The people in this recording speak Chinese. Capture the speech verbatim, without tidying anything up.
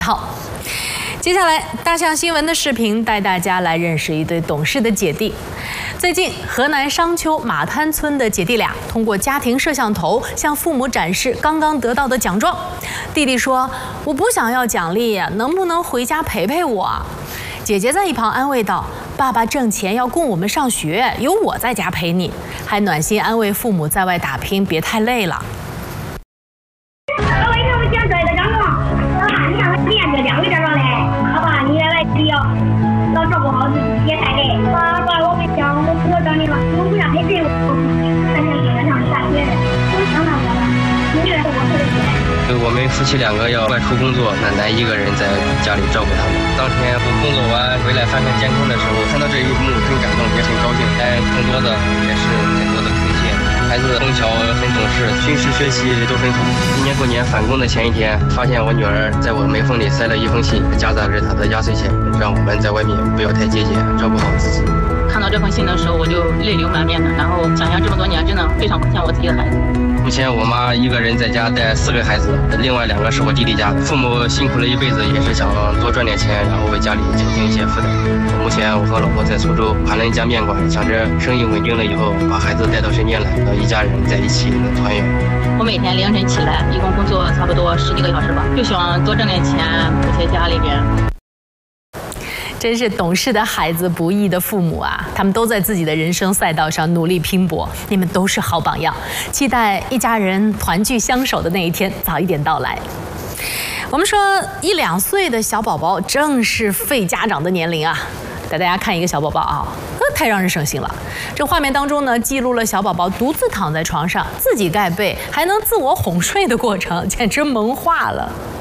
好，接下来大象新闻的视频带大家来认识一对懂事的姐弟。最近，河南商丘马滩村的姐弟俩通过家庭摄像头向父母展示刚刚得到的奖状。弟弟说：“我不想要奖励，能不能回家陪陪我？”姐姐在一旁安慰道：“爸爸挣钱要供我们上学，有我在家陪你。”还暖心安慰父母在外打拼别太累了。 两个奖状嘞，爸爸，你原来只要要照顾好自己，别太累。爸爸，我没想，我我长你了，我不想陪陪我，但是你们上大学的，我想到我了，永远是我特别喜欢。 我们夫妻两个要外出工作，奶奶一个人在家里照顾他们。当天我工作完回来翻看监控的时候，看到这一幕很感动，也很高兴，但更多的也是很多的感谢。 孩子从小很懂事，平时学习都很好。今年过年返工的前一天，发现我女儿在我门缝里塞了一封信，夹杂着她的压岁钱，让我们在外面不要太节俭，照顾好自己。 看到这封信的时候，我就泪流满面的。然后想想这么多年，真的非常亏欠我自己的孩子。 目前我妈一个人在家带四个孩子，另外两个是我弟弟家。父母辛苦了一辈子，也是想多赚点钱，然后为家里减轻一些负担。目前我和老婆在苏州盘了一家面馆，想着生意稳定了以后，把孩子带到身边来。 一家人在一起能团圆。 我每天凌晨起来，一共工作差不多十几个小时吧，就希望多挣点钱补贴家里边。 真是懂事的孩子，不易的父母啊！他们都在自己的人生赛道上努力拼搏，你们都是好榜样。期待一家人团聚相守的那一天早一点到来。 我们说，一两岁的小宝宝正是废家长的年龄啊！带大家看一个小宝宝啊，那太让人省心了。这画面当中呢，记录了小宝宝独自躺在床上，自己盖被，还能自我哄睡的过程，简直萌化了。